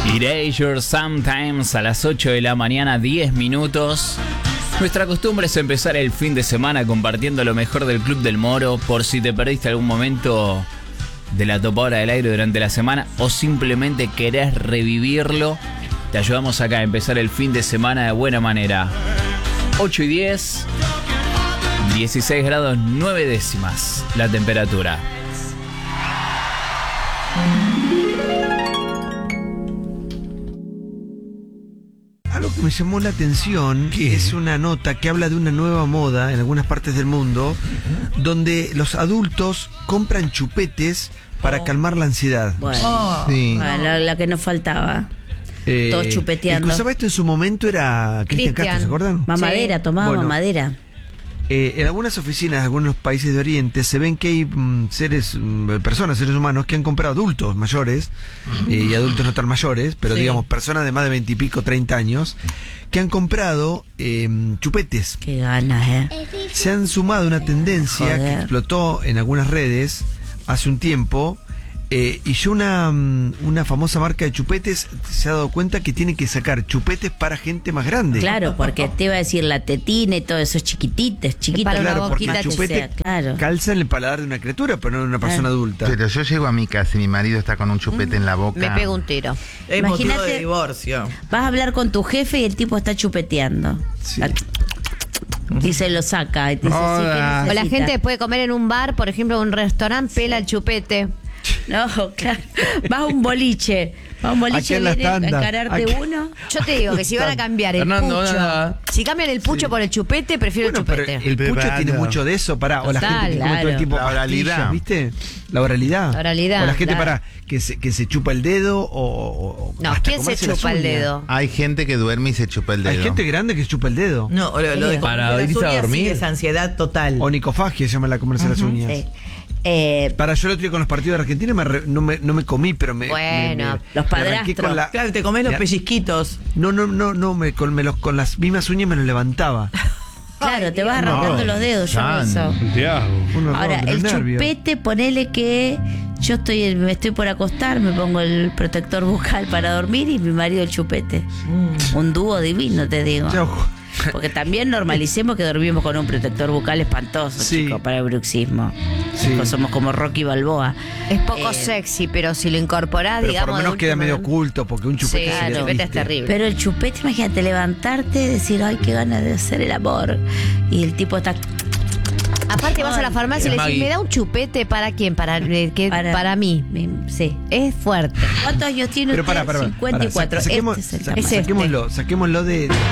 Erasure Sometimes a las 8 de la mañana, 10 minutos. Nuestra costumbre es empezar el fin de semana compartiendo lo mejor del Club del Moro. Por si te perdiste algún momento de la topadora del aire durante la semana o simplemente querés revivirlo, te ayudamos acá a empezar el fin de semana de buena manera. 8 y 10, 16 grados 9 décimas la temperatura. Algo que me llamó la atención es una nota que habla de una nueva moda en algunas partes del mundo donde los adultos compran chupetes para calmar la ansiedad. Bueno, Sí. la que nos faltaba. Todos chupeteando. El que usaba esto en su momento era Cristian Castro, ¿se acuerdan? Mamadera, tomaba Bueno, mamadera. En algunas oficinas de algunos países de Oriente se ven que hay seres humanos que han comprado adultos mayores y adultos no tan mayores, pero digamos personas de más de 20 y pico, 30 años, que han comprado chupetes. Qué ganas, Se han sumado a una tendencia que Joder. explotó en algunas redes hace un tiempo. Y yo una famosa marca de chupetes se ha dado cuenta que tiene que sacar chupetes para gente más grande. Claro, porque te iba a decir la tetina y todo eso, chiquititos, Para una Claro, porque boquita el que chupete sea, claro. calza en el paladar de una criatura, pero no de una persona adulta. Pero yo llego a mi casa y mi marido está con un chupete en la boca. me pego un tiro. Es motivo Imagínate- de divorcio. Vas a hablar con tu jefe y el tipo está chupeteando. Sí. Y se lo saca. Y te dice, sí, ¿qué Hola. O la necesita? gente puede comer en un bar, por ejemplo, en un restaurante, pela el chupete. No, claro. Vas a un boliche. Vas a un Aquí boliche, en las viene a tandas. encararte Aquí. uno. Yo te digo que si van a cambiar el Fernando, pucho, nada. si cambian el pucho por el chupete, prefiero Bueno, el pero chupete. el pucho Preparado. tiene mucho de eso, o la Total, gente que come todo el claro. tiempo La oralidad. pastillas, ¿viste? La oralidad. La oralidad, O la gente claro. que se chupa el dedo o No, hasta ¿quién se comerse las chupa el uñas. dedo? Hay gente que duerme y se chupa el dedo. Hay gente grande que se chupa el dedo. No, lo de Para comerse las irse a uñas dormir. sí es ansiedad total. Onicofagia se llama la comerse las uñas. Sí. Para yo el otro día con los partidos de Argentina no me comí, pero Bueno, los me arranqué padrastros. con la- Claro, te comes los Ya. pellizquitos. No, con las mismas uñas me los levantaba. Claro, te vas arrancando los dedos, yo hago eso. Un horror, Ahora, de el los nervios. chupete, ponele que yo me estoy por acostar, me pongo el protector bucal para dormir y mi marido el chupete. Un dúo divino, te digo. Chau. Porque también normalicemos que dormimos con un protector bucal espantoso, Sí. chicos, para el bruxismo. Sí. Chicos, somos como Rocky Balboa. Es poco sexy, pero si lo incorporás, Pero digamos. por lo menos de queda última- medio oculto, porque un chupete Sí, sería el chupete es triste. terrible. Pero el chupete, imagínate, levantarte, decir, ay, qué ganas de hacer el amor. Y el tipo está... Aparte vas a la farmacia y le decís, Maggie. ¿me da un chupete para quién? Para mí. Sí. Es fuerte. ¿Cuántos años tiene Pero usted? para. 54. Saquemos, Este es el sa- tamaño. saquémoslo.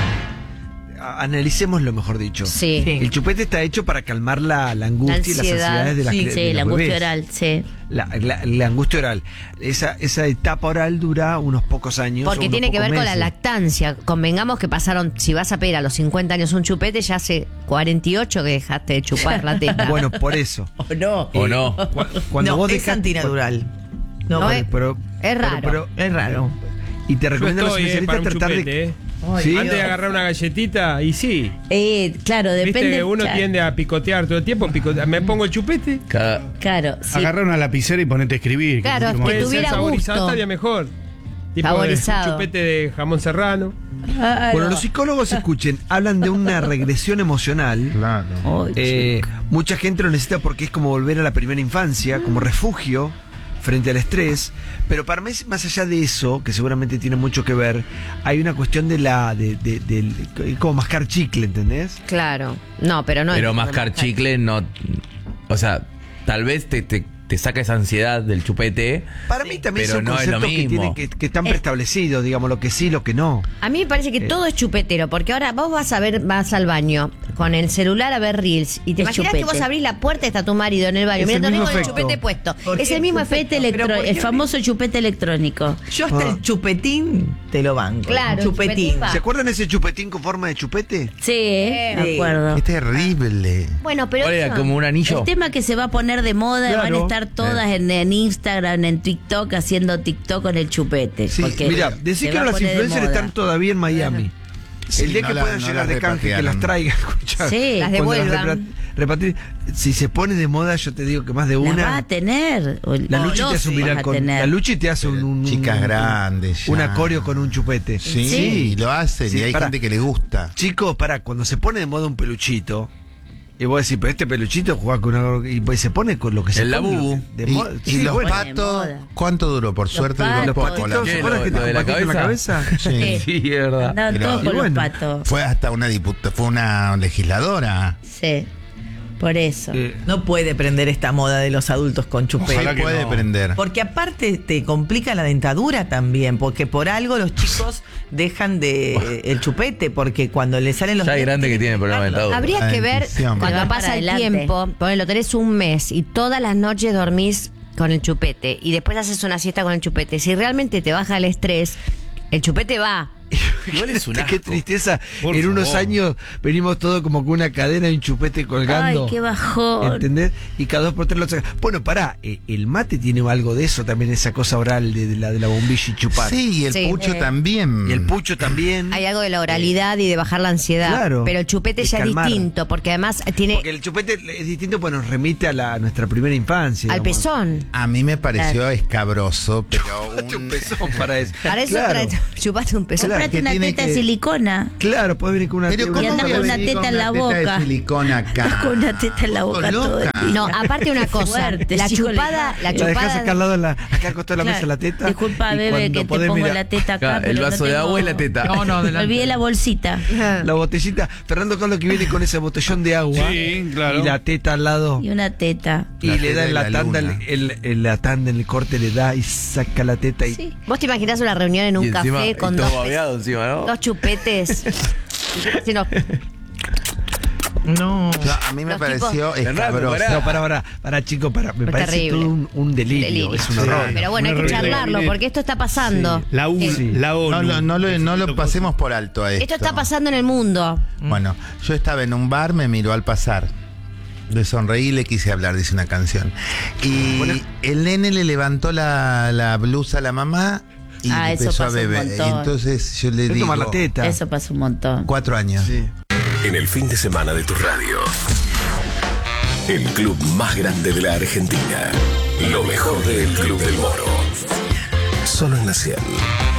Analicémoslo, mejor dicho. Sí. El chupete está hecho para calmar la angustia y las ansiedad. ansiedades de las Sí, de Sí, los la angustia bebés. oral, sí. La angustia oral. Esa etapa oral dura unos pocos años. o Porque unos tiene que ver pocos con la meses. lactancia. Convengamos que pasaron, si vas a pedir a los 50 años un chupete, ya hace 48 que dejaste de chupar la teta. Bueno, por eso. ¿O no? ¿O no? Cuando no, vos es dejás- antinatural. No, No, pero- es raro. es raro. y te Yo recomiendan los estoy especialistas para un tratar chupete, de. ¿Sí? Antes de agarrar una galletita, y sí. Claro, Viste depende. que uno claro, tiende a picotear todo el tiempo. Me pongo el chupete. Claro, sí. Agarrar una lapicera y ponete a escribir. Claro, que es que Puede ser tuviera saborizado, gusto. estaría mejor. Tipo Saborizado. un chupete de jamón serrano. Ah, Bueno, no. los psicólogos, escuchen, hablan de una regresión emocional. Claro. Ay, Mucha gente lo necesita porque es como volver a la primera infancia, como refugio frente al estrés. Pero para mí, más allá de eso, que seguramente tiene mucho que ver, hay una cuestión de como mascar chicle, ¿entendés? Claro. No, pero no. Pero es- mascar chicle no... O sea, tal vez te saca esa ansiedad del chupete. Para mí también Pero son no es lo conceptos que, mismo. tienen que están preestablecidos, digamos, lo que sí, lo que no. A mí me parece que todo es chupetero, porque ahora vos vas al baño con el celular a ver reels y te Es imaginas que chupete. vos abrís la puerta y está tu marido en el baño Es el mirando mismo con el efecto. chupete puesto. ¿Por Es qué el mismo Chupete efecto. Pero ¿por qué? el famoso chupete electrónico. Yo hasta el chupetín te lo banco. Claro, Un chupetín. chupetín va. ¿Se acuerdan ese chupetín con forma de chupete? Sí, me Sí. acuerdo. Es terrible. Bueno, pero ¿Cuál era? eso- ¿Como un anillo? El tema que se va a poner de moda, Claro. van a estar todas en Instagram, en TikTok, haciendo TikTok con el chupete. Sí, porque mira, se decir que va a los poner de influencers moda. están todavía en Miami. Sí, el día no que la- puedan no llegar las de canje, que las repatriaron. traigan, escuchá. Sí. Las Cuando devuelvan. repartir. Si se pone de moda, yo te digo que más de La va una. a tener. La Luchi te hace un viral con. La Luchi te hace Chicas grandes. ya. Un acorio con un chupete. Sí, Sí. lo hacen Sí, y hay pará. gente que le gusta. Chicos, cuando se pone de moda un peluchito, y vos decís, pero este peluchito juega con una. Y pues se pone con lo que se El pone. labubu. De Y, moda. y Sí, los bueno. patos, De moda. ¿cuánto duró? Por suerte patos. duró Los poco. patitos, ¿se acuerdan que lo te de la patito en la cabeza? Sí. Sí, es verdad. Andaban Pero- todos y con bueno. los patos. Fue hasta una diputada, fue una legisladora. Sí. Por eso. No puede prender esta moda de los adultos con Se chupete. Ojalá que puede no. prender. Porque aparte te complica la dentadura también, porque por algo los chicos dejan de el chupete, porque cuando le salen los Ya hay dientes, grande que tiene problemas de dentadura. Habría La que ver dentición. cuando Para pasa el adelante. tiempo, lo tenés un mes y todas las noches dormís con el chupete y después haces una siesta con el chupete. Si realmente te baja el estrés, el chupete va. Igual es un Qué asco. tristeza. Por En unos favor. años venimos todos como con una cadena y un chupete colgando. Ay, qué bajón. ¿Entendés? Y cada 2 por 3 lo saca. Bueno, pará, el mate tiene algo de eso también, esa cosa oral de la bombilla y chupar. Sí, y el Sí. pucho también. Y el pucho también. Hay algo de la oralidad y de bajar la ansiedad. Claro. Pero el chupete Y ya calmar. es distinto, porque además tiene Porque el chupete es distinto, pues nos remite a nuestra primera infancia. al digamos. pezón. A mí me pareció escabroso, pero Chupate un pezón para eso. Para eso Claro. chupate un pezón. Claro, Comprate que una tiene teta que- de silicona. Claro, puedes venir con una Pero teta- ¿cómo Y anda voy a con una venir teta en la una teta boca. de silicona acá? Con una teta en la boca Loca. todo el día. No, aparte una cosa, Fuerte, la chico, chupada, la La dejas chupada acá al lado, acá al costado de la Claro. mesa la teta. Disculpa, y bebé, cuando que te podés pongo mirar la teta acá. Claro, el pero vaso no de tengo- agua y la teta. Me olvidé la bolsita. La botellita. Fernando Carlos que viene con ese botellón de agua. Sí, claro. Y la teta al lado. Y una teta. Y La le teta da de en la la tanda, luna. la tanda en el corte le da y saca la teta y Sí. ¿Vos te imaginás una reunión en un Y encima, café y con todo dos, babeado encima, ¿no? dos chupetes? Sí, no. No. No, a mí me Los pareció Fernando, escabroso. pará. No, para chicos, me Es parece terrible. todo un delirio, es un Sí. horror. Pero bueno, hay que Una charlarlo reunión. porque esto está pasando. La ONU. Sí. La ONU. No lo pasemos por alto a esto. Esto está pasando en el mundo. Bueno, yo estaba en un bar, me miró al pasar. Le sonreí y le quise hablar, dice una canción. Y el nene le levantó la blusa a la mamá y Ah, eso empezó a pasa un beber. Y montón. entonces yo le Voy a digo... tomar la teta. Eso pasa un montón. 4 años. Sí. En el fin de semana de tu radio. El club más grande de la Argentina. Lo mejor del Club del Moro. Solo en la 100.